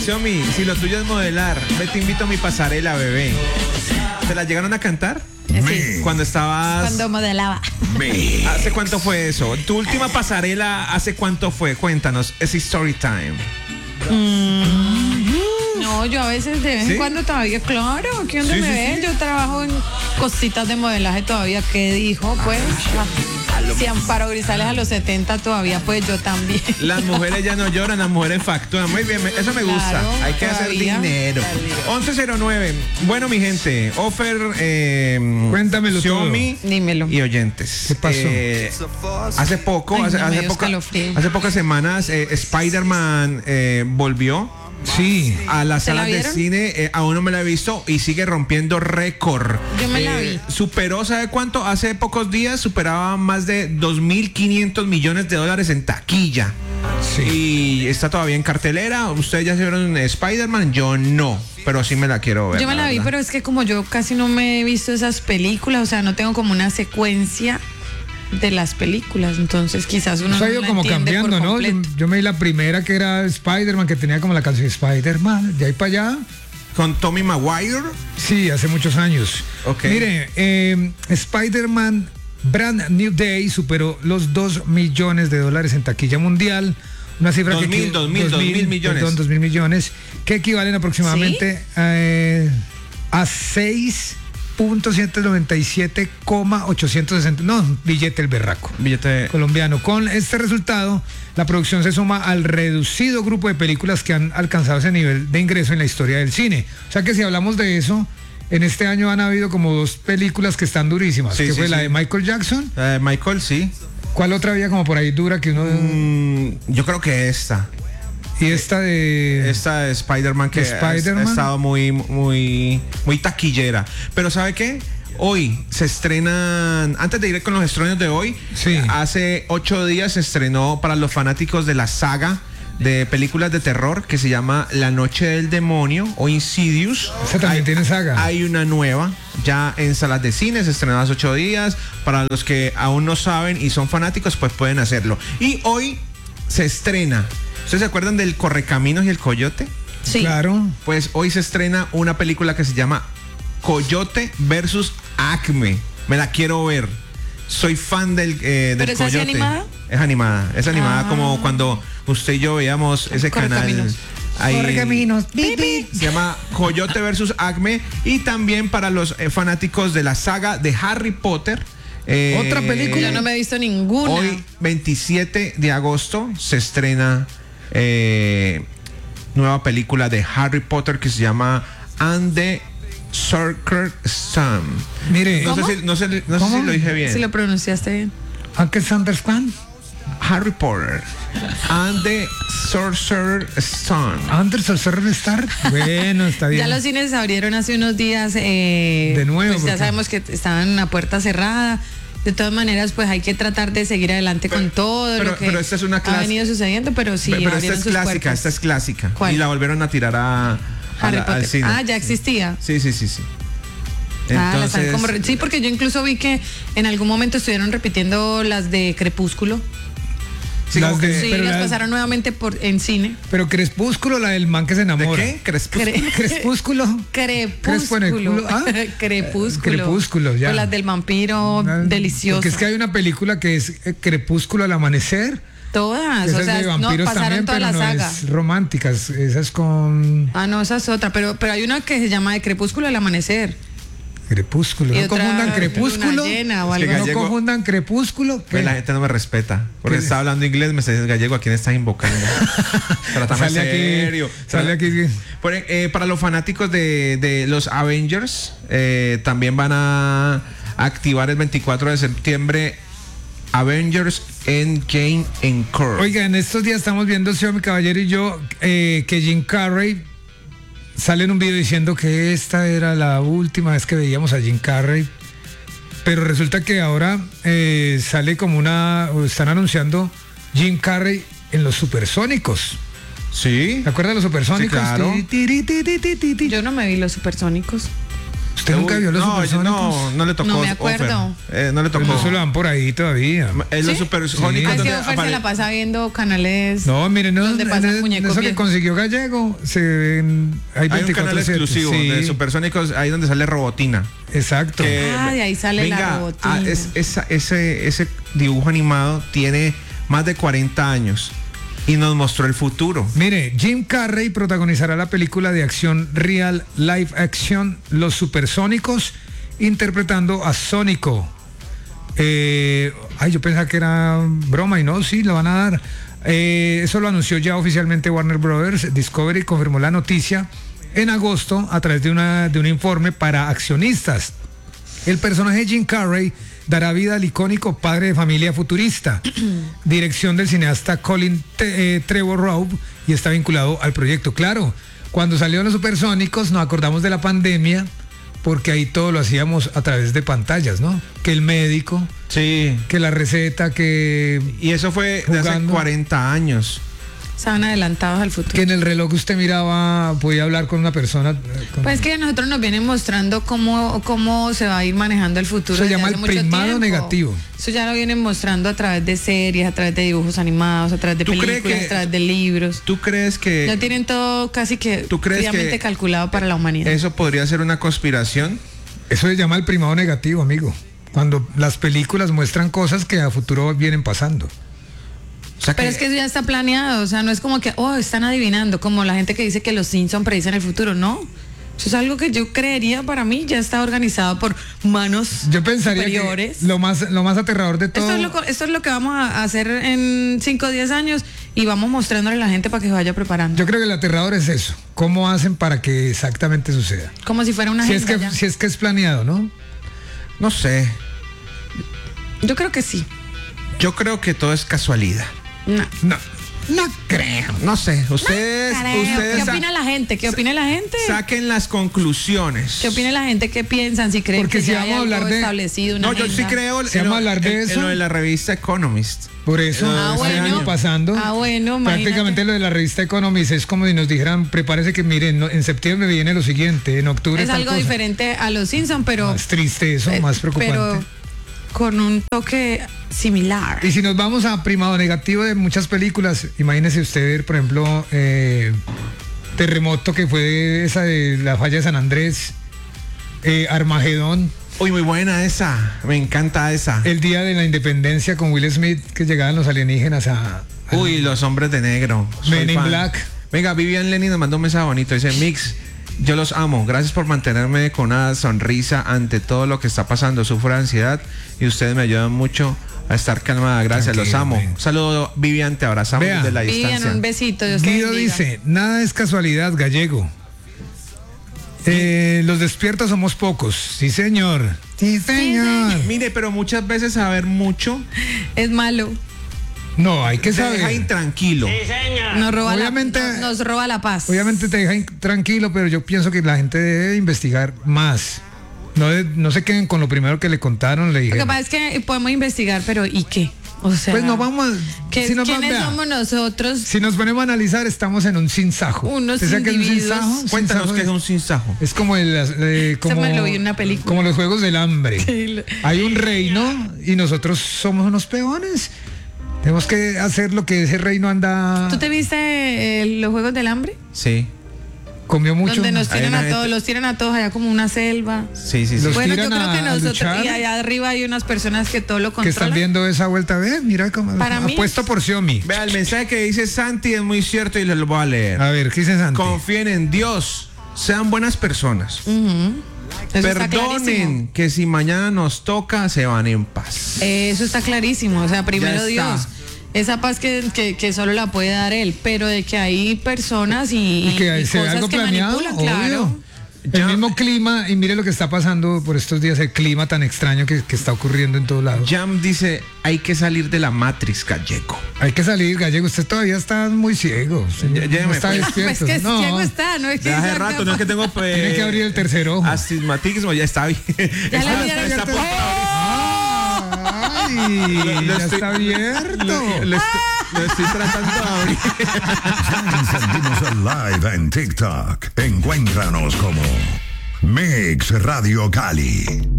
Xiaomi, si lo tuyo es modelar, ve, te invito a mi pasarela, bebé. ¿Te la llegaron a cantar? Sí. Cuando estabas... Cuando modelaba. ¿Hace cuánto fue eso? ¿Tu última pasarela hace cuánto fue? Cuéntanos, es story time. No, yo a veces de vez en cuando todavía, claro, aquí donde me ven, yo trabajo en cositas de modelaje todavía. ¿Qué dijo? Pues, si Amparo Grisales a los 70 todavía, pues yo también. Las mujeres ya no lloran, las mujeres facturan. Muy bien, eso me gusta. Claro, hay que hacer dinero. 1109. Bueno, mi gente, Ofer, cuéntamelo Xiaomi todo. Dímelo. Y oyentes. ¿Qué pasó? Hace poco, Ay, hace pocas semanas, Spider-Man volvió. Sí. A las ¿Se la salas de vieron? cine, aún no me la he visto y sigue rompiendo récord. Yo me la vi. Superó, ¿sabe cuánto? Hace pocos días superaba más de 2.500 millones de dólares en taquilla. Sí. Y está todavía en cartelera. Ustedes ya se vieron Spider-Man, yo no, pero sí me la quiero ver. Yo me la vi, verdad. pero es que como yo casi no me he visto esas películas, o sea, no tengo como una secuencia de las películas, entonces quizás uno Nos ha no ido la como entiende cambiando, por ¿no? completo. Yo me vi la primera que era Spider-Man, que tenía como la canción Spider-Man, de ahí para allá. Con Tommy Maguire. Sí, hace muchos años. Ok. Mire, Spider-Man Brand New Day superó los 2 millones de dólares en taquilla mundial. Una cifra 2.000 millones. Perdón, 2.000 millones, que equivalen aproximadamente a 6.197,860. No, billete el berraco. Billete. Colombiano. Con este resultado, la producción se suma al reducido grupo de películas que han alcanzado ese nivel de ingreso en la historia del cine. O sea que si hablamos de eso, en este año han habido como 2 películas que están durísimas. Sí, que sí, fue la sí. de Michael Jackson. Michael, sí. ¿Cuál otra había como por ahí dura que uno... Yo creo que esta. Y esta de... Esta de Spider-Man que Spider-Man. ha estado muy taquillera. Pero ¿sabe qué? Hoy se estrenan, antes de ir con los estrenos de hoy, Sí. hace 8 días se estrenó para los fanáticos de la saga de películas de terror que se llama La Noche del Demonio o Insidious. Esa también tiene saga. Hay una nueva ya en salas de cine, se estrenó hace 8 días. Para los que aún no saben y son fanáticos, pues pueden hacerlo. Y hoy se estrena. ¿Ustedes se acuerdan del Correcaminos y el Coyote? Sí. Claro. Pues hoy se estrena una película que se llama Coyote versus Acme. Me la quiero ver. Soy fan del ¿Pero es así Coyote. animada? Es animada. Es animada como cuando usted y yo veíamos ese canal. Correcaminos. Ahí, Correcaminos. se llama Coyote versus Acme. Y también para los fanáticos de la saga de Harry Potter. Otra película. Yo no me he visto ninguna. Hoy, 27 de agosto, se estrena nueva película de Harry Potter que se llama And the Sorcerer Stone. Mire, No sé si lo dije bien. Si lo pronunciaste bien. Uncle Sanders Fan. Harry Potter and the Sorcerer Stone. Anderson Star. Bueno, está bien. Ya los cines se abrieron hace unos días. De nuevo, Pues ya porque- sabemos que estaban en una puerta cerrada. De todas maneras, pues hay que tratar de seguir adelante con todo lo que pero esta es una ha venido sucediendo, pero sí. Pero esta abrieron es sus clásica, puertas. esta es clásica. ¿Cuál? Y la volvieron a tirar al Potter. cine. Ah, ya existía. Sí. La están Entonces, sí, porque yo incluso vi que en algún momento estuvieron repitiendo las de Crepúsculo. sí, Las como que- de- Sí, pero las la- pasaron nuevamente en cine. Pero Crepúsculo, la del man que se ¿de enamora. qué? Crepúsculo. Crepúsculo. Crepúsculo. en el culo, ¿ah? Crepúsculo. Crepúsculo, ya. O las del vampiro delicioso. Porque es que hay una película que es Crepúsculo al amanecer. Todas, Esa o es sea, de no, vampiros pasaron también, toda pero la no saga. es romántica. Esa es con Ah, no, esa es otra, pero hay una que se llama de Crepúsculo al amanecer. Crepúsculo. Y No otra, confundan Crepúsculo. Luna llena o Es que algo. No Gallego- confundan Crepúsculo. Pues la gente no me respeta. Porque está hablando inglés, me dice gallego, ¿a quién estás invocando? Trátame Sale aquí, serio. sale aquí. Para los fanáticos de los Avengers, también van a activar el 24 de septiembre Avengers Endgame Encore. Oiga, en estos días estamos viendo, señor mi caballero y yo, que Jim Carrey sale en un video diciendo que esta era la última vez que veíamos a Jim Carrey, pero resulta que ahora sale como están anunciando Jim Carrey en los Supersónicos. ¿Sí? ¿Se acuerdan de los Supersónicos? Sí, claro. Ti, ti, ti, ti, ti, ti, ti. Yo no me vi los supersónicos. ¿Usted nunca vio los Supersónicos? No le tocó. No me acuerdo. No le tocó. Pues eso lo dan por ahí todavía. Los Supersónicos. Así donde Ofer se la pasa viendo canales. No, miren, no, donde pasan muñecos eso que viejos. consiguió Gallego, se ven, hay un canal exclusivo de Supersónicos, ahí donde sale Robotina. Exacto. De ahí sale la Robotina. Ese dibujo animado tiene más de 40 años y nos mostró el futuro. Mire, Jim Carrey protagonizará la película de acción real live action Los Supersónicos, interpretando a Sónico. Yo pensaba que era broma y no, sí, lo van a dar. Eso lo anunció ya oficialmente Warner Brothers. Discovery confirmó la noticia en agosto a través de un informe para accionistas. El personaje Jim Carrey dará vida al icónico padre de familia futurista, dirección del cineasta Colin Trevorrow, y está vinculado al proyecto. Claro, cuando salieron los Supersónicos nos acordamos de la pandemia, porque ahí todo lo hacíamos a través de pantallas, ¿no? Que el médico, sí, que la receta, que... Y eso fue de hace 40 años. Estaban adelantados al futuro. Que en el reloj usted miraba, podía hablar con una persona. Pues que a nosotros nos vienen mostrando cómo se va a ir manejando el futuro. Se llama el primado negativo. Eso ya lo vienen mostrando a través de series, a través de dibujos animados, a través de películas, a través de libros. ¿Tú crees que...? Ya tienen todo casi que fríamente calculado para la humanidad. ¿Eso podría ser una conspiración? Eso se llama el primado negativo, amigo. Cuando las películas muestran cosas que a futuro vienen pasando. O sea, pero es que eso ya está planeado, o sea, no es como que, están adivinando, como la gente que dice que los Simpsons predicen el futuro, no. Eso es algo que yo creería, para mí ya está organizado por manos superiores. Yo pensaría que lo más aterrador de todo... Esto es lo que vamos a hacer en 5 o 10 años y vamos mostrándole a la gente para que se vaya preparando. Yo creo que el aterrador es eso, cómo hacen para que exactamente suceda. Como si fuera una agenda. Si es que es planeado, ¿no? No sé. Yo creo que sí. Yo creo que todo es casualidad. No creo. No sé. Ustedes ¿Qué opina la gente? ¿Qué opina la gente? Saquen las conclusiones. ¿Qué opina la gente? ¿Qué piensan? Si creen porque que si ya vamos hay a hablar algo de establecido, una yo sí creo vamos a hablar de eso. En lo de la revista Economist. Por eso bueno. año pasando. Bueno, prácticamente lo de la revista Economist es como si nos dijeran, prepárese que miren, en septiembre viene lo siguiente, en octubre es tal algo cosa. diferente a los Simpsons, pero más triste eso, más preocupante. Pero con un toque similar. Y si nos vamos a primado negativo de muchas películas, imagínese usted ver, por ejemplo, Terremoto, que fue esa de la falla de San Andrés, Armagedón. Uy, muy buena esa, me encanta esa. El Día de la Independencia con Will Smith, que llegaban los alienígenas Uy, los hombres de negro. Men in Black. Venga, Vivian Lenny nos mandó un mensaje bonito, dice: Mix, yo los amo, gracias por mantenerme con una sonrisa ante todo lo que está pasando, sufro de ansiedad y ustedes me ayudan mucho a estar calmada, gracias, los amo. Un saludo, Vivian, te abrazamos desde la distancia. Vivian, un besito, Dios te Guido bendiga. dice, nada es casualidad, Gallego. Los despiertos somos pocos. Sí, señor. Sí, señor. Mire, pero muchas veces saber mucho es malo. No, hay que te saber. deja intranquilo. Sí, señor. Nos roba la paz. Obviamente te deja tranquilo, pero yo pienso que la gente debe investigar más. No se queden con lo primero que le contaron, le dijeron. Lo que pasa es que podemos investigar, pero ¿y qué? O sea, pues no vamos ¿quiénes somos nosotros? Si nos ponemos a analizar, estamos en un sinsajo. Unos ¿Usted sabe qué es un individuos. sinsajo? Cuéntanos qué es un sinsajo. Es como Lo vi en una película. como los Juegos del Hambre. Sí. Hay un reino y nosotros somos unos peones. Tenemos que hacer lo que ese reino anda. ¿Tú te viste los Juegos del Hambre? Sí. Comió mucho. Donde nos Hay tiran una a todos, gente- los tiran a todos allá como una selva. Sí. Los Bueno, yo tiran creo que a nosotros, luchar. y allá arriba hay unas personas que todo lo Que están controlan. viendo esa vuelta. Ve, mira cómo. Para mí- Apuesto por Xiaomi. Vea, el mensaje que dice Santi es muy cierto y les lo voy a leer. A ver, ¿qué dice Santi? Confíen en Dios, sean buenas personas. Eso está clarísimo. Perdonen que si mañana nos toca, se van en paz. Eso está clarísimo. O sea, primero Ya está. Dios. Esa paz que solo la puede dar Él, pero de que hay personas y que se ve cosas algo que planeado, manipulan, claro. obvio. El mismo clima, y mire lo que está pasando por estos días, el clima tan extraño que está ocurriendo en todos lados. Jam dice, hay que salir de la Matrix, Gallego. Hay que salir, Gallego, usted todavía está muy ciego. Ya No me está fui. despierto. Pues que No. ciego está, no es que Ya hace sea rato, no es que tengo Tiene que abrir el tercer ojo. astigmatismo, ya está bien. Ya le Está- abrieron está el por- ¡Ay! Lo Ya estoy- está abierto. Lo estoy tratando de abrir. Ya encendimos el live en TikTok. Encuéntranos como Mix Radio Cali.